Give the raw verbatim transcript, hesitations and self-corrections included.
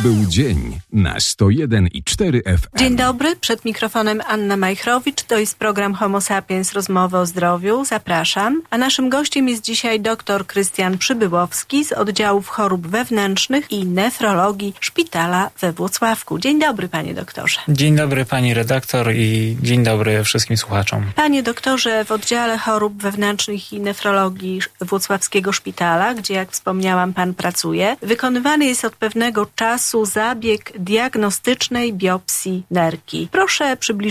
był dzień na sto jeden i cztery F M. Dzień dobry, przed mikrofonem Anna Majchrowicz. To jest program Homo Sapiens, rozmowy o zdrowiu. Zapraszam. A naszym gościem jest dzisiaj dr Krystian Przybyłowski z oddziałów chorób wewnętrznych i nefrologii Szpitala we Włocławku. Dzień dobry, panie doktorze. Dzień dobry, pani redaktor, i dzień dobry wszystkim słuchaczom. Panie doktorze, w oddziale chorób wewnętrznych i nefrologii Włocławskiego Szpitala, gdzie, jak wspomniałam, pan pracuje, wykonywany jest od pewnego czasu zabieg diagnostycznej biopsji nerki. Proszę przybliżyć